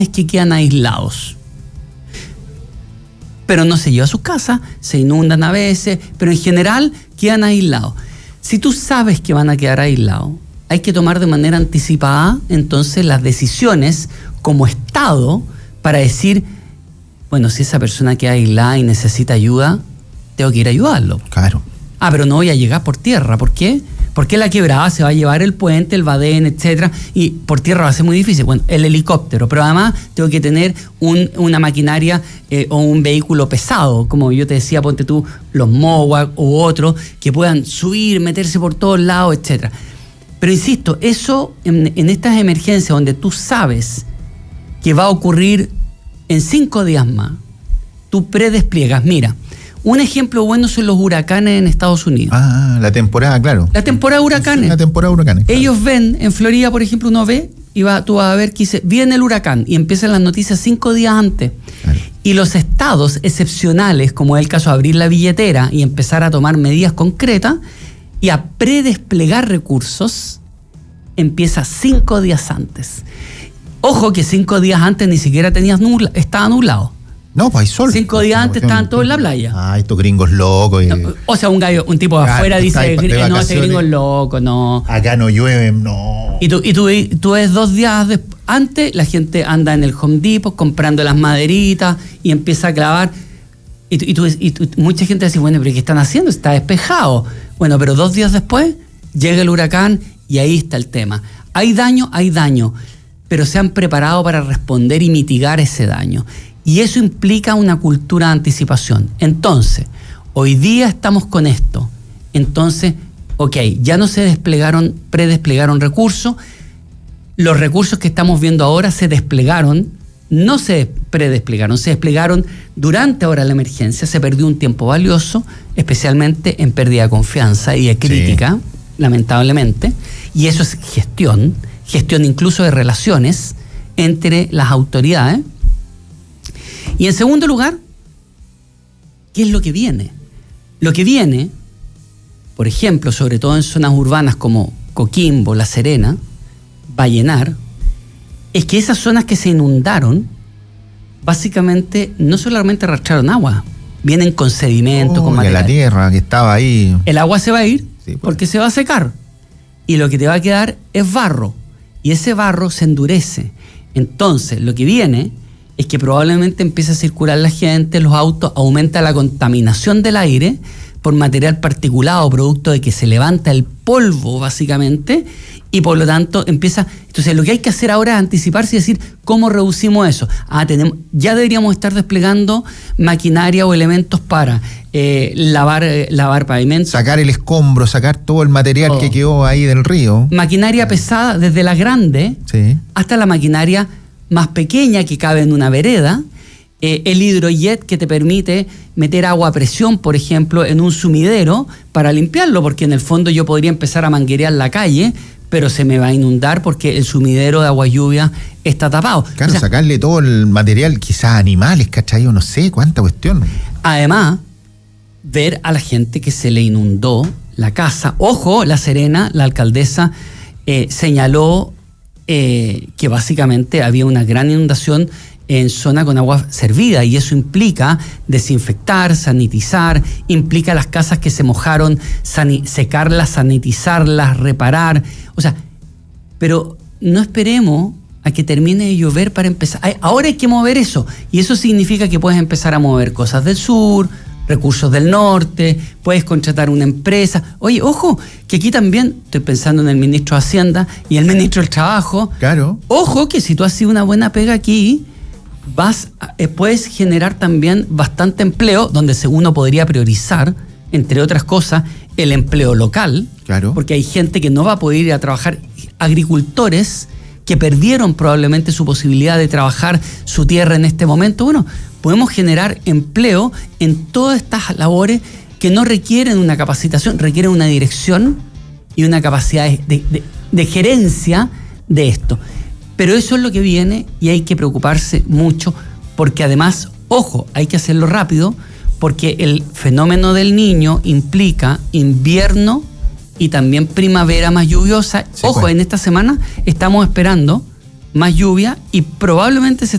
que quedan aislados. Pero no se lleva a sus casas, se inundan a veces, pero en general quedan aislados. Si tú sabes que van a quedar aislados, hay que tomar de manera anticipada entonces las decisiones como Estado para decir, bueno, si esa persona queda aislada y necesita ayuda, tengo que ir a ayudarlo. Claro. Pero no voy a llegar por tierra. ¿Por qué? Porque la quebrada se va a llevar el puente, el badén, etcétera, y por tierra va a ser muy difícil. Bueno, el helicóptero, pero además tengo que tener una maquinaria o un vehículo pesado, como yo te decía, ponte tú, los MOWAC u otros, que puedan subir, meterse por todos lados, etcétera. Pero insisto, eso en estas emergencias donde tú sabes que va a ocurrir en 5 días más, tú predespliegas. Mira, un ejemplo bueno son los huracanes en Estados Unidos. La temporada, claro. La temporada de huracanes. Sí, la temporada de huracanes. Claro. Ellos ven, en Florida, por ejemplo, uno ve, y tú vas a ver que dice, viene el huracán, y empiezan las noticias 5 días antes. Claro. Y los estados excepcionales, como es el caso de abrir la billetera y empezar a tomar medidas concretas, y a predesplegar recursos, empieza 5 días antes. Ojo que 5 días antes ni siquiera estaba nublado. No, pues hay sol. 5 días antes estaban todos en la playa. Estos gringos locos. No, o sea, un tipo de afuera dice, no, ese gringo es loco, no. Acá no llueve, no. Y tú ves 2 días antes, la gente anda en el Home Depot comprando las maderitas y empieza a clavar. Y mucha gente dice, bueno, pero ¿qué están haciendo? Está despejado. Bueno, pero 2 días después llega el huracán y ahí está el tema. Hay daño, pero se han preparado para responder y mitigar ese daño. Y eso implica una cultura de anticipación. Entonces, hoy día estamos con esto. Entonces, ya no se predesplegaron recursos. Los recursos que estamos viendo ahora se desplegaron, no se predesplegaron, se desplegaron durante ahora la emergencia. Se perdió un tiempo valioso, especialmente en pérdida de confianza y de crítica, lamentablemente. Y eso es gestión incluso de relaciones entre las autoridades. Y en segundo lugar, ¿qué es lo que viene? Lo que viene, por ejemplo, sobre todo en zonas urbanas como Coquimbo, La Serena, Vallenar, es que esas zonas que se inundaron, básicamente no solamente arrastraron agua, vienen con sedimento, con material. La tierra que estaba ahí. El agua se va a ir porque se va a secar. Y lo que te va a quedar es barro. Y ese barro se endurece. Entonces, lo que viene es que probablemente empiece a circular la gente, los autos, aumenta la contaminación del aire por material particulado, producto de que se levanta el polvo, básicamente, y por lo tanto empieza. Entonces, lo que hay que hacer ahora es anticiparse y decir, ¿cómo reducimos eso? Ya deberíamos estar desplegando maquinaria o elementos para lavar pavimentos. Sacar el escombro, sacar todo el material que quedó ahí del río. Maquinaria pesada, desde la grande hasta la maquinaria más pequeña que cabe en una vereda, el hidrojet que te permite meter agua a presión, por ejemplo, en un sumidero para limpiarlo, porque en el fondo yo podría empezar a manguerear la calle, pero se me va a inundar porque el sumidero de agua lluvia está tapado. Claro, sacarle todo el material, quizás animales, ¿cachai? Yo no sé, cuánta cuestión. Además, ver a la gente que se le inundó la casa. Ojo, La Serena, la alcaldesa señaló que básicamente había una gran inundación en zona con agua servida, y eso implica desinfectar, sanitizar, implica las casas que se mojaron, secarlas, sanitizarlas, reparar. O sea, pero no esperemos a que termine de llover para empezar. Ahora hay que mover eso, y eso significa que puedes empezar a mover cosas del sur, recursos del norte, puedes contratar una empresa. Oye, ojo, que aquí también estoy pensando en el ministro de Hacienda y el ministro del Trabajo. Claro. Ojo que si tú haces una buena pega aquí, puedes generar también bastante empleo, donde uno podría priorizar, entre otras cosas, el empleo local. Claro. Porque hay gente que no va a poder ir a trabajar, agricultores que perdieron probablemente su posibilidad de trabajar su tierra en este momento. Bueno, podemos generar empleo en todas estas labores que no requieren una capacitación, requieren una dirección y una capacidad de gerencia de esto. Pero eso es lo que viene, y hay que preocuparse mucho, porque además, ojo, hay que hacerlo rápido, porque el fenómeno del Niño implica invierno y también primavera más lluviosa. Sí, ojo, en esta semana estamos esperando más lluvia y probablemente se